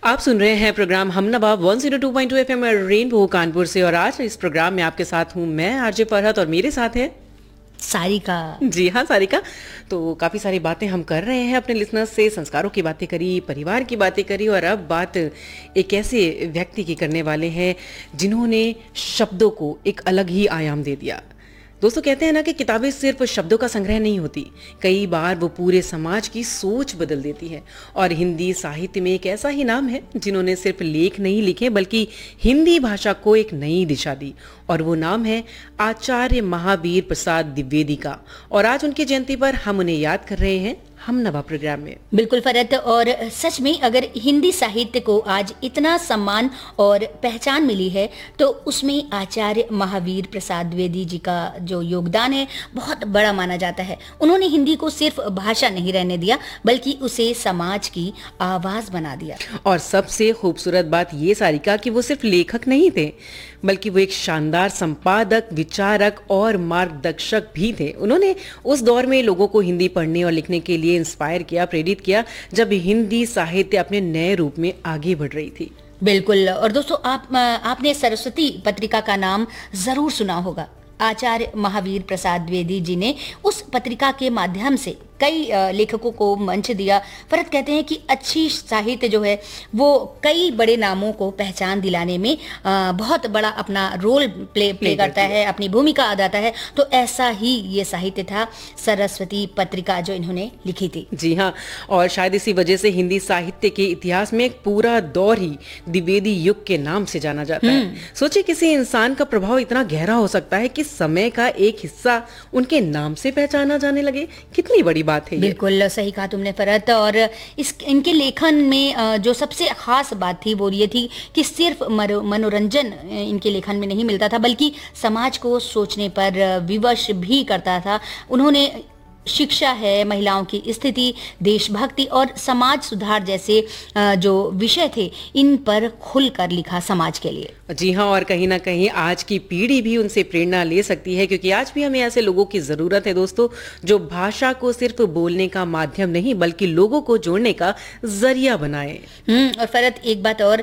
आप सुन रहे हैं प्रोग्राम हम नवाब 102.2 एफएम रेनबो कानपुर से। और आज इस प्रोग्राम में आपके साथ हूं मैं आरजे फरहत और मेरे साथ है सारिका। जी हाँ सारिका। तो काफ़ी सारी बातें हम कर रहे हैं अपने लिसनर्स से, संस्कारों की बातें करी, परिवार की बातें करी, और अब बात एक ऐसे व्यक्ति की करने वाले हैं जिन्होंने शब्दों को एक अलग ही आयाम दे दिया। दोस्तों, कहते हैं ना कि किताबें सिर्फ शब्दों का संग्रह नहीं होती, कई बार वो पूरे समाज की सोच बदल देती है। और हिंदी साहित्य में एक ऐसा ही नाम है जिन्होंने सिर्फ लेख नहीं लिखे बल्कि हिंदी भाषा को एक नई दिशा दी, और वो नाम है आचार्य महावीर प्रसाद द्विवेदी का। और आज उनकी जयंती पर हम उन्हें याद कर रहे हैं हम नवा प्रोग्राम में। बिल्कुल फरहत, और सच में अगर हिंदी साहित्य को आज इतना सम्मान और पहचान मिली है तो उसमें आचार्य महावीर प्रसाद द्विवेदी जी का जो योगदान है बहुत बड़ा माना जाता है। उन्होंने हिंदी को सिर्फ भाषा नहीं रहने दिया बल्कि उसे समाज की आवाज बना दिया। और सबसे खूबसूरत बात ये सारिका कि वो सिर्फ लेखक नहीं थे बल्कि वो एक शानदार संपादक, विचारक और मार्गदर्शक भी थे। उन्होंने उस दौर में लोगों को हिंदी पढ़ने और लिखने के लिए इंस्पायर किया, प्रेरित किया, जब हिंदी साहित्य अपने नए रूप में आगे बढ़ रही थी। बिल्कुल। और दोस्तों, आपने सरस्वती पत्रिका का नाम जरूर सुना होगा। आचार्य महावीर प्रसाद द्विवेदी जी ने उस पत्रिका के माध्यम से कई लेखकों को मंच दिया। फरहत, कहते हैं कि अच्छी साहित्य जो है वो कई बड़े नामों को पहचान दिलाने में बहुत बड़ा अपना रोल प्ले करता है, अपनी भूमिका अदाता है। तो ऐसा ही ये साहित्य था सरस्वती पत्रिका जो इन्होंने लिखी थी। जी हाँ, और शायद इसी वजह से हिंदी साहित्य के इतिहास में एक पूरा दौर ही द्विवेदी युग के नाम से जाना जाता है। सोचिए, किसी इंसान का प्रभाव इतना गहरा हो सकता है कि समय का एक हिस्सा उनके नाम से पहचाना जाने लगे। कितनी बड़ी बात है। बिल्कुल सही कहा तुमने फरहत। और इनके लेखन में जो सबसे खास बात थी वो ये थी कि सिर्फ मनोरंजन इनके लेखन में नहीं मिलता था बल्कि समाज को सोचने पर विवश भी करता था। उन्होंने शिक्षा है, महिलाओं की स्थिति, देशभक्ति और समाज सुधार जैसे जो विषय थे इन पर खुलकर लिखा समाज के लिए। जी हाँ, और कहीं ना कहीं आज की पीढ़ी भी उनसे प्रेरणा ले सकती है, क्योंकि आज भी हमें ऐसे लोगों की जरूरत है दोस्तों, जो भाषा को सिर्फ बोलने का माध्यम नहीं बल्कि लोगों को जोड़ने का जरिया बनाए। और फरहत, एक बात और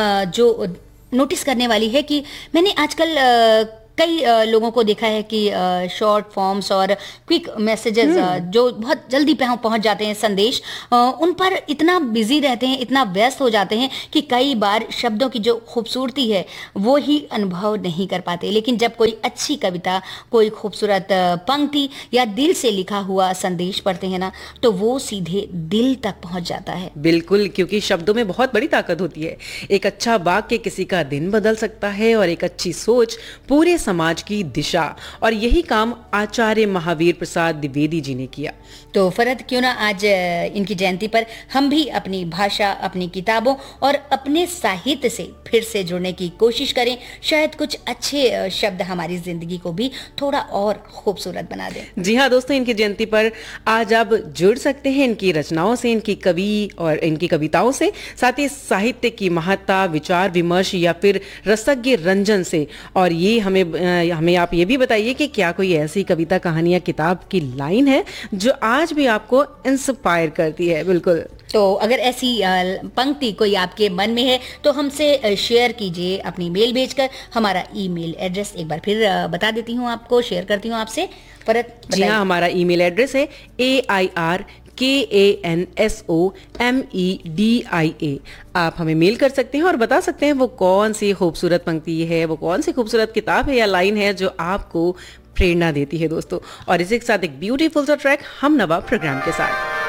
जो नोटिस करने वाली है कि मैंने आजकल कई लोगों को देखा है कि शॉर्ट फॉर्म्स और क्विक मैसेजेस जो बहुत जल्दी पहुंच जाते हैं संदेश, उन पर इतना बिजी रहते हैं, इतना व्यस्त हो जाते हैं कि कई बार शब्दों की जो खूबसूरती है वो ही अनुभव नहीं कर पाते। लेकिन जब कोई अच्छी कविता, कोई खूबसूरत पंक्ति या दिल से लिखा हुआ संदेश पढ़ते हैं ना, तो वो सीधे दिल तक पहुंच जाता है। बिल्कुल, क्योंकि शब्दों में बहुत बड़ी ताकत होती है। एक अच्छा वाक्य किसी का दिन बदल सकता है और एक अच्छी सोच पूरे समाज की दिशा। और यही काम आचार्य महावीर प्रसाद द्विवेदी जी ने किया। तो फरहत, क्यों ना आज इनकी जयंती पर हम भी अपनी भाषा, अपनी किताबों और अपने साहित्य से फिर से जुड़ने की कोशिश करें। शायद कुछ अच्छे शब्द हमारी जिंदगी को भी थोड़ा और खूबसूरत बना दें। जी हाँ दोस्तों, इनकी जयंती पर आज आप जुड़ सकते हैं इनकी रचनाओं से, इनकी कवि और इनकी कविताओं से, साथ ही साहित्य की महत्ता, विचार विमर्श या फिर रसज्ञ रंजन से। और ये हमें आप ये भी बताइए कि क्या कोई ऐसी कविता, कहानी या किताब की लाइन है जो आज भी आपको इंस्पायर करती है। बिल्कुल, तो अगर ऐसी पंक्ति कोई आपके मन में है तो हमसे शेयर कीजिए अपनी मेल भेजकर। हमारा ईमेल एड्रेस एक बार फिर बता देती हूँ आपको, शेयर करती हूँ आपसे। जी हाँ, हमारा ईमेल एड्रेस है AIRKANSOMEDIA। आप हमें मेल कर सकते हैं और बता सकते हैं वो कौन सी खूबसूरत पंक्ति है, वो कौन सी खूबसूरत किताब है या लाइन है जो आपको प्रेरणा देती है दोस्तों। और इसी के साथ एक ब्यूटीफुल सा ट्रैक हम नवा प्रोग्राम के साथ।